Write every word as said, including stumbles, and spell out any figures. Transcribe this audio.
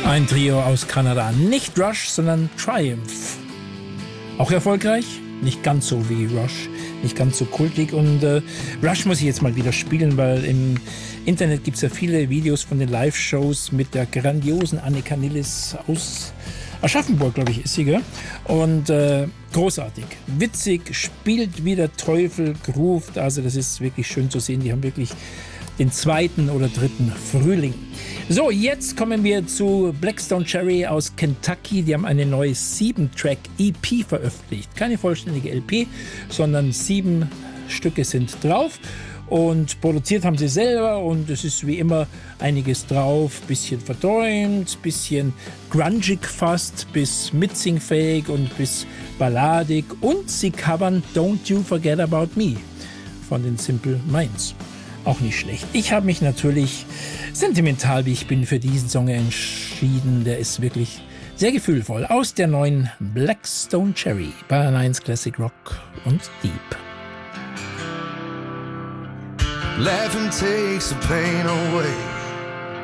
Ein Trio aus Kanada, nicht Rush, sondern Triumph. Auch erfolgreich, nicht ganz so wie Rush, nicht ganz so kultig. Und äh, Rush muss ich jetzt mal wieder spielen, weil im Internet gibt es ja viele Videos von den Live-Shows mit der grandiosen Annika Nilles aus Aschaffenburg, glaube ich, ist sie, gell? Und äh, großartig, witzig, spielt wie der Teufel, groovt, also das ist wirklich schön zu sehen. Die haben wirklich den zweiten oder dritten Frühling. So, jetzt kommen wir zu Blackstone Cherry aus Kentucky. Die haben eine neue sieben Track E P veröffentlicht. Keine vollständige L P, sondern sieben Stücke sind drauf. Und produziert haben sie selber und es ist wie immer einiges drauf. Bisschen verdräumt, bisschen grungig fast, bis mitsingfähig und bis balladig. Und sie covern Don't You Forget About Me von den Simple Minds. Auch nicht schlecht. Ich habe mich natürlich sentimental, wie ich bin, für diesen Song entschieden. Der ist wirklich sehr gefühlvoll. Aus der neuen Blackstone Cherry bei eins Classic Rock und Deep. Laughing takes the pain away.